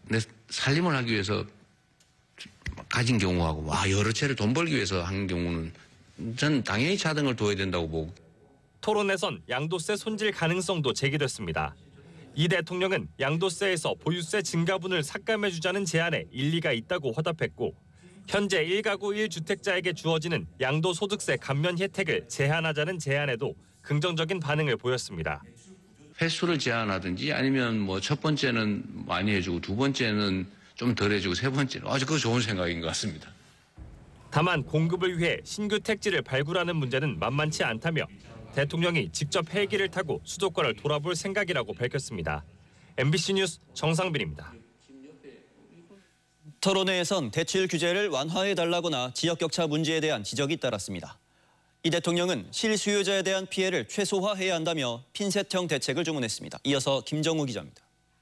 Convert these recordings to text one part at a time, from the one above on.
내 살림을 하기 위해서 가진 경우하고 여러 채를 돈 벌기 위해서 한 경우는 전 당연히 차등을 둬야 된다고 보고. 토론에선 양도세 손질 가능성도 제기됐습니다. 이 대통령은 양도세에서 보유세 증가분을 삭감해주자는 제안에 일리가 있다고 화답했고 현재 1가구 1주택자에게 주어지는 양도소득세 감면 혜택을 제한하자는 제안에도 긍정적인 반응을 보였습니다. 횟수를 제한하든지 아니면 뭐 첫 번째는 많이 해주고 두 번째는 좀 덜 해주고 세 번째는 아주 그거 좋은 생각인 것 같습니다. 다만 공급을 위해 신규 택지를 발굴하는 문제는 만만치 않다며 대통령이 직접 헬기를 타고 수도권을 돌아볼 생각이라고 밝혔습니다. MBC 뉴스 정상빈입니다. 토론회에선 대출 규제를 완화해달라거나 지역 격차 문제에 대한 지적이 따랐습니다. 이 대통령은 실수요자에 대한 피해를 최소화해야 한다며 핀셋형 대책을 주문했습니다. 이어서 김정우 기자입니다.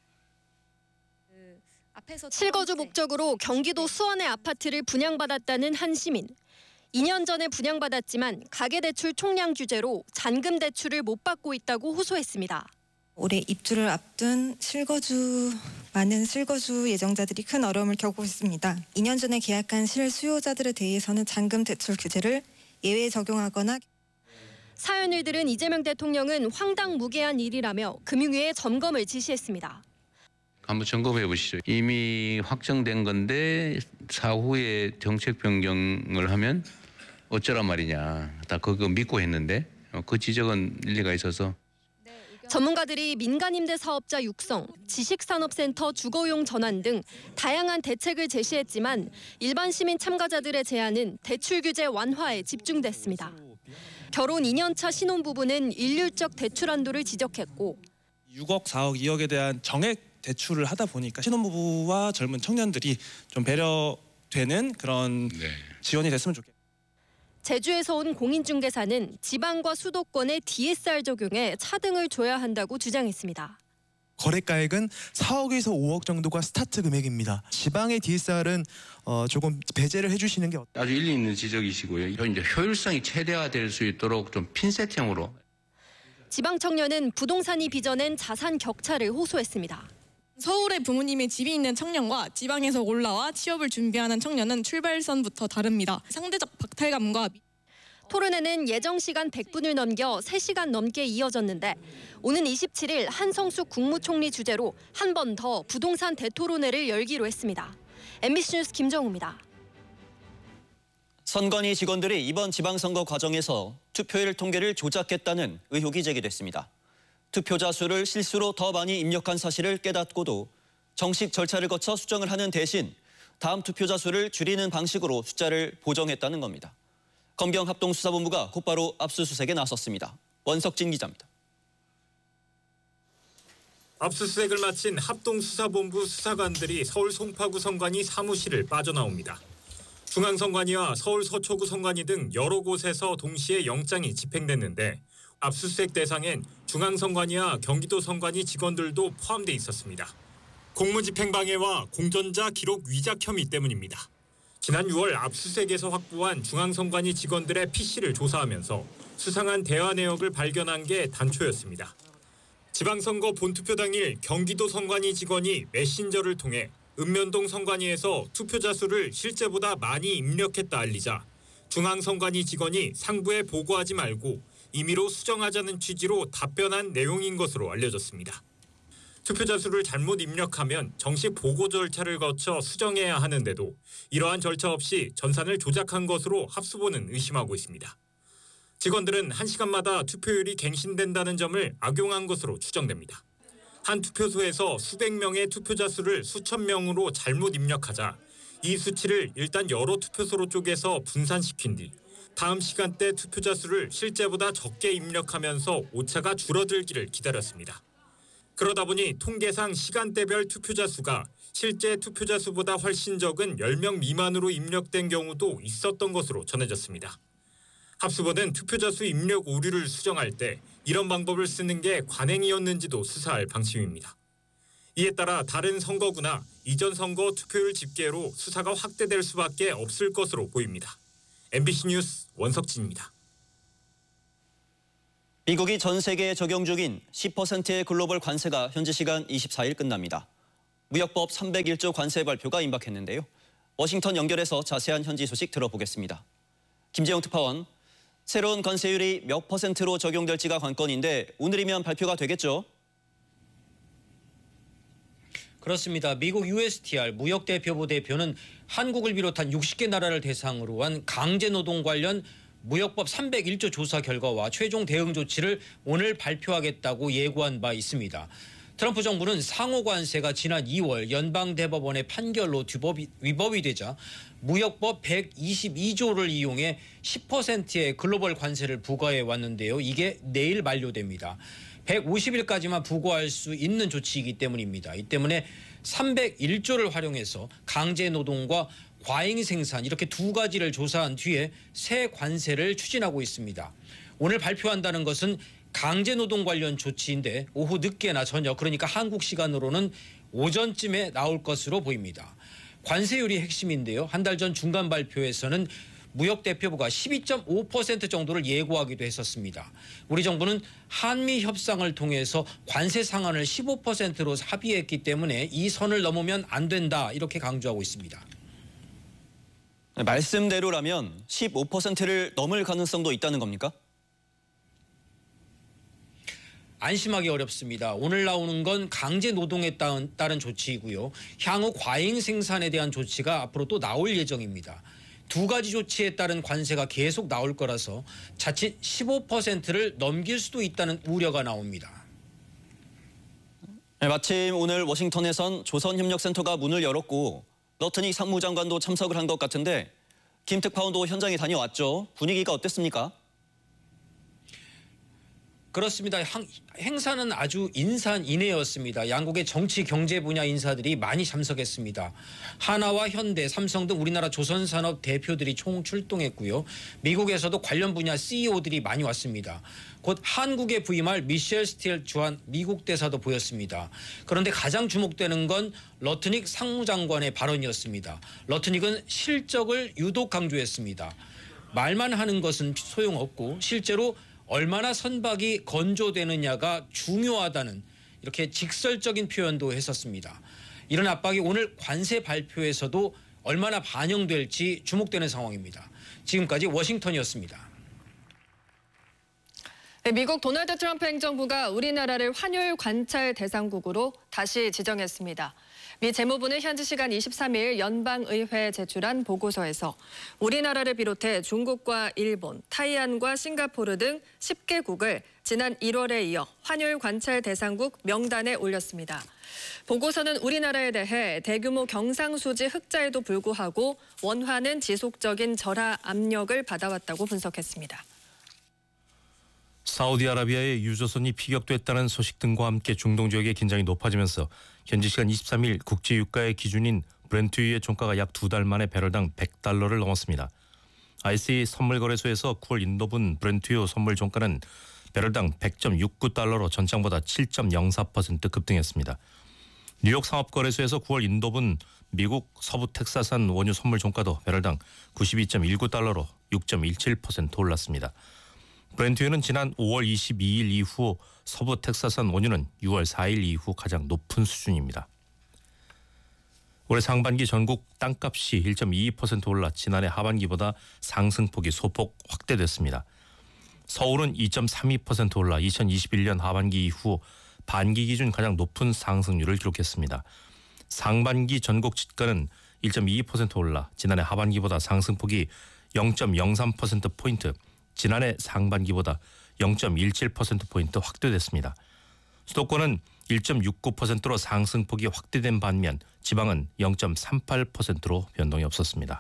실거주 목적으로 경기도 수원의 아파트를 분양받았다는 한 시민. 2년 전에 분양받았지만 가계대출 총량 규제로 잔금 대출을 못 받고 있다고 호소했습니다. 올해 입주를 앞둔 많은 실거주 예정자들이 큰 어려움을 겪고 있습니다. 2년 전에 계약한 실수요자들에 대해서는 잔금 대출 규제를 예외 적용하거나. 사연을 들은 이재명 대통령은 황당무계한 일이라며 금융위에 점검을 지시했습니다. 한번 점검해 보시죠. 이미 확정된 건데 사후에 정책 변경을 하면 어쩌란 말이냐. 다 그거 믿고 했는데 그 지적은 일리가 있어서. 전문가들이 민간임대 사업자 육성, 지식산업센터 주거용 전환 등 다양한 대책을 제시했지만 일반 시민 참가자들의 제안은 대출 규제 완화에 집중됐습니다. 결혼 2년차 신혼부부는 일률적 대출 한도를 지적했고 6억, 4억, 2억에 대한 정액 대출을 하다 보니까 신혼부부와 젊은 청년들이 좀 배려되는 그런 지원이 됐으면 좋겠습니다. 제주에서 온 공인중개사는 지방과 수도권의 DSR 적용에 차등을 줘야 한다고 주장했습니다. 거래가액은 4억에서 5억 정도가 스타트 금액입니다. 지방의 DSR은 조금 배제를 해주시는 게 아주 일리 있는 지적이시고요. 이제 효율성이 최대화될 수 있도록 좀 핀셋형으로. 지방 청년은 부동산이 빚어낸 자산 격차를 호소했습니다. 서울에 부모님의 집이 있는 청년과 지방에서 올라와 취업을 준비하는 청년은 출발선부터 다릅니다. 상대적 박탈감과 토론회는 예정 시간 100분을 넘겨 3시간 넘게 이어졌는데 오는 27일 한성숙 국무총리 주재로 한 번 더 부동산 대토론회를 열기로 했습니다. MBC 뉴스 김정우입니다. 선관위 직원들이 이번 지방선거 과정에서 투표일 통계를 조작했다는 의혹이 제기됐습니다. 투표자 수를 실수로 더 많이 입력한 사실을 깨닫고도 정식 절차를 거쳐 수정을 하는 대신 다음 투표자 수를 줄이는 방식으로 숫자를 보정했다는 겁니다. 검경 합동수사본부가 곧바로 압수수색에 나섰습니다. 원석진 기자입니다. 압수수색을 마친 합동수사본부 수사관들이 서울 송파구 선관위 사무실을 빠져나옵니다. 중앙선관위와 서울 서초구 선관위 등 여러 곳에서 동시에 영장이 집행됐는데 압수수색 대상엔 중앙선관위와 경기도 선관위 직원들도 포함돼 있었습니다. 공무집행방해와 공전자 기록 위작 혐의 때문입니다. 지난 6월 압수수색에서 확보한 중앙선관위 직원들의 PC를 조사하면서 수상한 대화 내역을 발견한 게 단초였습니다. 지방선거 본투표 당일 경기도 선관위 직원이 메신저를 통해 읍면동 선관위에서 투표자 수를 실제보다 많이 입력했다 알리자 중앙선관위 직원이 상부에 보고하지 말고 임의로 수정하자는 취지로 답변한 내용인 것으로 알려졌습니다. 투표자 수를 잘못 입력하면 정식 보고 절차를 거쳐 수정해야 하는데도 이러한 절차 없이 전산을 조작한 것으로 합수본은 의심하고 있습니다. 직원들은 1시간마다 투표율이 갱신된다는 점을 악용한 것으로 추정됩니다. 한 투표소에서 수백 명의 투표자 수를 수천 명으로 잘못 입력하자 이 수치를 일단 여러 투표소로 쪼개서 분산시킨 뒤 다음 시간대 투표자 수를 실제보다 적게 입력하면서 오차가 줄어들기를 기다렸습니다. 그러다 보니 통계상 시간대별 투표자 수가 실제 투표자 수보다 훨씬 적은 10명 미만으로 입력된 경우도 있었던 것으로 전해졌습니다. 합수본은 투표자 수 입력 오류를 수정할 때 이런 방법을 쓰는 게 관행이었는지도 수사할 방침입니다. 이에 따라 다른 선거구나 이전 선거 투표율 집계로 수사가 확대될 수밖에 없을 것으로 보입니다. MBC 뉴스 원석진입니다. 미국이 전 세계에 적용 중인 10%의 글로벌 관세가 현지 시간 24일 끝납니다. 무역법 301조 관세 발표가 임박했는데요. 워싱턴 연결해서 자세한 현지 소식 들어보겠습니다. 김재영 특파원, 새로운 관세율이 몇 %로 적용될지가 관건인데 오늘이면 발표가 되겠죠? 그렇습니다. 미국 USTR 무역대표부 대표는 한국을 비롯한 60개 나라를 대상으로 한 강제노동 관련 무역법 301조 조사 결과와 최종 대응 조치를 오늘 발표하겠다고 예고한 바 있습니다. 트럼프 정부는 상호 관세가 지난 2월 연방대법원의 판결로 위법이 되자 무역법 122조를 이용해 10%의 글로벌 관세를 부과해 왔는데요. 이게 내일 만료됩니다. 150일까지만 부과할 수 있는 조치이기 때문입니다. 이 때문에 301조를 활용해서 강제노동과 과잉 생산 이렇게 두 가지를 조사한 뒤에 새 관세를 추진하고 있습니다. 오늘 발표한다는 것은 강제노동 관련 조치인데 오후 늦게나 저녁, 그러니까 한국 시간으로는 오전쯤에 나올 것으로 보입니다. 관세율이 핵심인데요. 한 달 전 중간 발표에서는 무역대표부가 12.5% 정도를 예고하기도 했었습니다. 우리 정부는 한미 협상을 통해서 관세 상한을 15%로 합의했기 때문에 이 선을 넘으면 안 된다, 이렇게 강조하고 있습니다. 말씀대로라면 15%를 넘을 가능성도 있다는 겁니까? 안심하기 어렵습니다. 오늘 나오는 건 강제 노동에 따른 조치이고요. 향후 과잉 생산에 대한 조치가 앞으로 또 나올 예정입니다. 두 가지 조치에 따른 관세가 계속 나올 거라서 자칫 15%를 넘길 수도 있다는 우려가 나옵니다. 마침 오늘 워싱턴에선 조선협력센터가 문을 열었고 러트닉 상무장관도 참석을 한 것 같은데 김 특파원도 현장에 다녀왔죠. 분위기가 어땠습니까? 그렇습니다. 행사는 아주 인산인해였습니다. 양국의 정치, 경제 분야 인사들이 많이 참석했습니다. 하나와 현대, 삼성 등 우리나라 조선산업 대표들이 총 출동했고요. 미국에서도 관련 분야 CEO들이 많이 왔습니다. 곧 한국에 부임할 미셸 스틸 주한 미국 대사도 보였습니다. 그런데 가장 주목되는 건 러트닉 상무장관의 발언이었습니다. 러트닉은 실적을 유독 강조했습니다. 말만 하는 것은 소용없고 실제로 얼마나 선박이 건조되느냐가 중요하다는 이렇게 직설적인 표현도 했었습니다. 이런 압박이 오늘 관세 발표에서도 얼마나 반영될지 주목되는 상황입니다. 지금까지 워싱턴이었습니다. 네, 미국 도널드 트럼프 행정부가 우리나라를 환율 관찰 대상국으로 다시 지정했습니다. 미 재무부는 현지 시간 23일 연방의회에 제출한 보고서에서 우리나라를 비롯해 중국과 일본, 타이완과 싱가포르 등 10개국을 지난 1월에 이어 환율 관찰 대상국 명단에 올렸습니다. 보고서는 우리나라에 대해 대규모 경상수지 흑자에도 불구하고 원화는 지속적인 절하 압력을 받아왔다고 분석했습니다. 사우디아라비아의 유조선이 피격됐다는 소식 등과 함께 중동 지역의 긴장이 높아지면서 현지 시간 23일 국제유가의 기준인 브렌트유의 종가가 약 2달 만에 배럴당 $100를 넘었습니다. ICE 선물거래소에서 9월 인도분 브렌트유 선물 종가는 배럴당 $100.69로 전장보다 7.04% 급등했습니다. 뉴욕 상업거래소에서 9월 인도분 미국 서부 텍사스산 원유 선물 종가도 배럴당 $92.19로 6.17% 올랐습니다. 브렌트유는 지난 5월 22일 이후 서부 텍사스산 원유는 6월 4일 이후 가장 높은 수준입니다. 올해 상반기 전국 땅값이 1.22% 올라 지난해 하반기보다 상승폭이 소폭 확대됐습니다. 서울은 2.32% 올라 2021년 하반기 이후 반기 기준 가장 높은 상승률을 기록했습니다. 상반기 전국 집가는 1.22% 올라 지난해 하반기보다 상승폭이 0.03%포인트, 지난해 상반기보다 0.17%포인트 확대됐습니다. 수도권은 1.69%로 상승폭이 확대된 반면 지방은 0.38%로 변동이 없었습니다.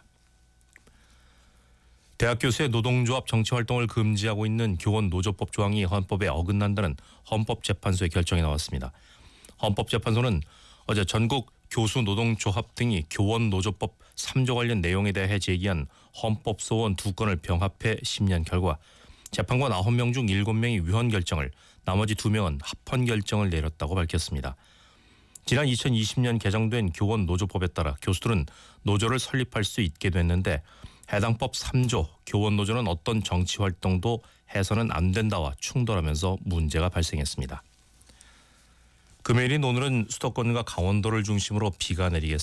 대학 교수의 노동조합 정치활동을 금지하고 있는 교원노조법 조항이 헌법에 어긋난다는 헌법재판소의 결정이 나왔습니다. 헌법재판소는 어제 전국 교수노동조합 등이 교원노조법 3조 관련 내용에 대해 제기한 헌법소원 2건을 병합해 심리한 결과 재판관 9명 중 7명이 위헌 결정을, 나머지 2명은 합헌 결정을 내렸다고 밝혔습니다. 지난 2020년 개정된 교원노조법에 따라 교수들은 노조를 설립할 수 있게 됐는데 해당 법 3조 교원노조는 어떤 정치활동도 해서는 안 된다와 충돌하면서 문제가 발생했습니다. 금요일인 오늘은 수도권과 강원도를 중심으로 비가 내리겠습니다.